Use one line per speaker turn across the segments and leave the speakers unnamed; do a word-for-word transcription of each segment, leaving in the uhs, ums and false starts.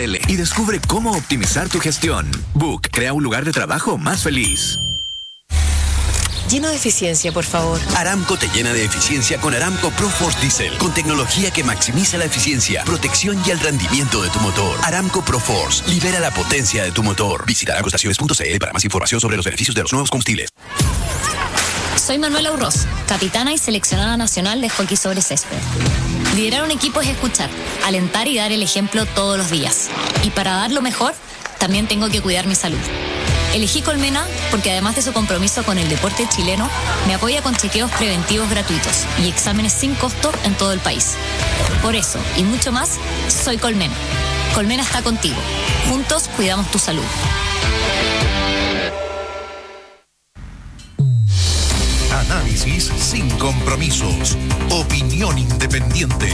y descubre cómo optimizar tu gestión. Book crea un lugar de trabajo más feliz.
Lleno de eficiencia, por favor.
Aramco te llena de eficiencia con Aramco ProForce Diesel, con tecnología que maximiza la eficiencia, protección y el rendimiento de tu motor. Aramco ProForce, libera la potencia de tu motor. Visita aramco estaciones punto c l para más información sobre los beneficios de los nuevos combustibles.
Soy Manuela Urroz, capitana y seleccionada nacional de hockey sobre césped. Liderar un equipo es escuchar, alentar y dar el ejemplo todos los días. Y para dar lo mejor, también tengo que cuidar mi salud. Elegí Colmena porque además de su compromiso con el deporte chileno, me apoya con chequeos preventivos gratuitos y exámenes sin costo en todo el país. Por eso, y mucho más, soy Colmena. Colmena está contigo. Juntos cuidamos tu salud.
Análisis sin compromisos. Opinión independiente.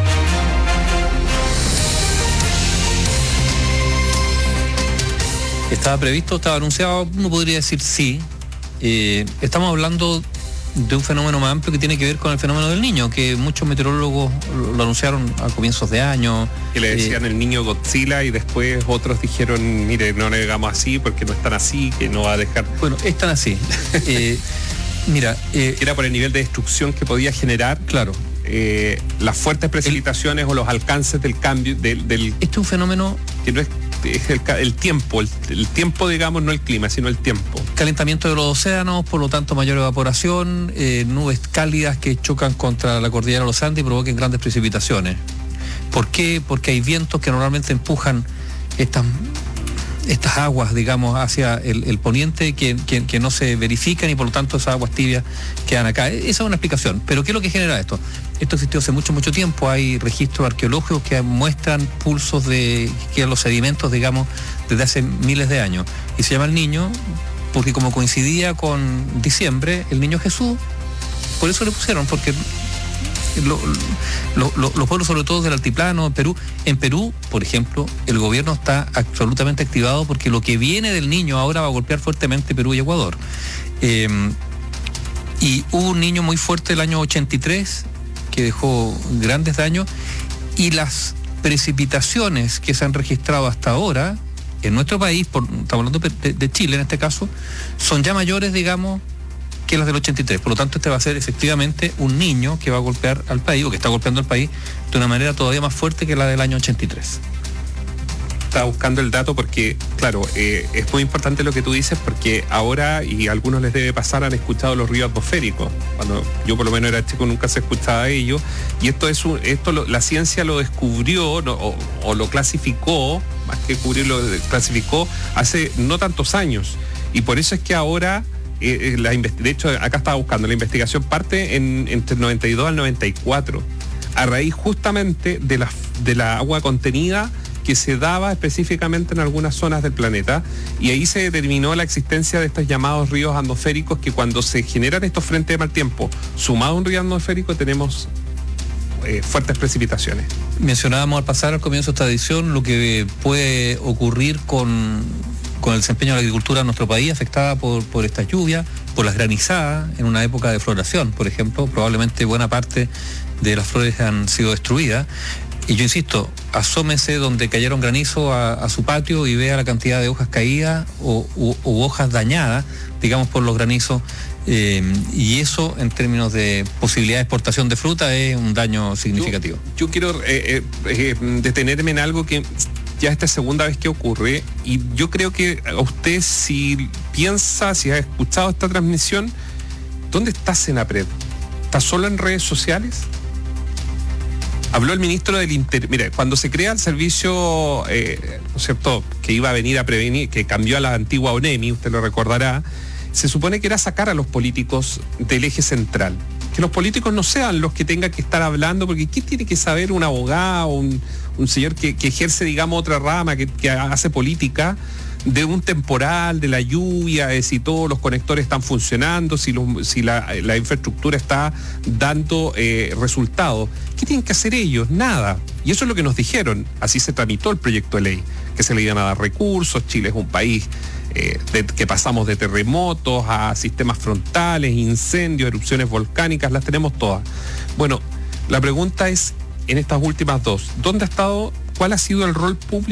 ¿Estaba previsto? ¿Estaba anunciado? Uno podría decir sí. Eh, estamos hablando de un fenómeno más amplio que tiene que ver con el fenómeno del niño, que muchos meteorólogos lo, lo anunciaron a comienzos de año.
Que le decían eh, el niño Godzilla y después otros dijeron, mire, no le hagamos así porque no es tan así, que no va a dejar...
Bueno, es tan así. eh, mira... Eh,
Era por el nivel de destrucción que podía generar.
Claro.
Eh, las fuertes precipitaciones el, o los alcances del cambio del, del...
Este es un fenómeno...
que no es Es el, el tiempo, el, el tiempo, digamos, no el clima, sino el tiempo.
Calentamiento de los océanos, por lo tanto mayor evaporación, eh, nubes cálidas que chocan contra la cordillera de los Andes y provoquen grandes precipitaciones. ¿Por qué? Porque hay vientos que normalmente empujan estas, estas aguas, digamos, hacia el, el poniente que, que, que no se verifican y por lo tanto esas aguas tibias quedan acá. Esa es una explicación. ¿Pero qué es lo que genera esto? Esto existió hace mucho, mucho tiempo. Hay registros arqueológicos que muestran pulsos de que los sedimentos, digamos, desde hace miles de años. Y se llama el Niño porque como coincidía con diciembre, el Niño Jesús, por eso le pusieron, porque lo, lo, lo, los pueblos, sobre todo del altiplano, Perú, en Perú, por ejemplo, el gobierno está absolutamente activado porque lo que viene del Niño ahora va a golpear fuertemente Perú y Ecuador. Eh, y hubo un Niño muy fuerte el año ochenta y tres, que dejó grandes daños, y las precipitaciones que se han registrado hasta ahora en nuestro país, por, estamos hablando de, de Chile en este caso, son ya mayores, digamos, que las del ochenta y tres. Por lo tanto, este va a ser efectivamente un Niño que va a golpear al país, o que está golpeando al país, de una manera todavía más fuerte que la del año ochenta y tres.
Estaba buscando el dato porque, claro, eh, es muy importante lo que tú dices, porque ahora, y a algunos les debe pasar, han escuchado los ríos atmosféricos. Cuando yo por lo menos era chico nunca se escuchaba de ello, y esto es un, esto lo, la ciencia lo descubrió no, o, o lo clasificó, más que cubrirlo, lo clasificó hace no tantos años, y por eso es que ahora eh, la de hecho acá estaba buscando, la investigación parte en, entre el noventa y dos al noventa y cuatro, a raíz justamente de la, de la agua contenida que se daba específicamente en algunas zonas del planeta, y ahí se determinó la existencia de estos llamados ríos atmosféricos, que cuando se generan estos frentes de mal tiempo, sumado a un río atmosférico, tenemos eh, fuertes precipitaciones.
Mencionábamos al pasar al comienzo de esta edición lo que puede ocurrir con, con el desempeño de la agricultura en nuestro país, afectada por, por esta lluvia, por las granizadas, en una época de floración, por ejemplo. Probablemente buena parte de las flores han sido destruidas. Y yo insisto, asómese donde cayeron granizo a, a su patio y vea la cantidad de hojas caídas o u, u hojas dañadas, digamos, por los granizos. Eh, y eso, en términos de posibilidad de exportación de fruta, es un daño significativo.
Yo, yo quiero eh, eh, detenerme en algo que ya esta es segunda vez que ocurre, y yo creo que a usted, si piensa, si ha escuchado esta transmisión, ¿dónde está Senapred? ¿Está solo en redes sociales? Habló el ministro del Interior. Mire, cuando se crea el servicio, eh, ¿no es cierto?, que iba a venir a prevenir, que cambió a la antigua ONEMI, usted lo recordará, se supone que era sacar a los políticos del eje central. Que los políticos no sean los que tengan que estar hablando, porque ¿qué tiene que saber un abogado, un, un señor que, que ejerce, digamos, otra rama, que, que hace política, de un temporal, de la lluvia, de si todos los conectores están funcionando, si, los, si la, la infraestructura está dando eh, resultados? ¿Qué tienen que hacer ellos? Nada. Y eso es lo que nos dijeron. Así se tramitó el proyecto de ley, que se le iban a dar recursos. Chile es un país eh, de, que pasamos de terremotos a sistemas frontales, incendios, erupciones volcánicas, las tenemos todas. Bueno, la pregunta es, en estas últimas dos, ¿dónde ha estado, cuál ha sido el rol público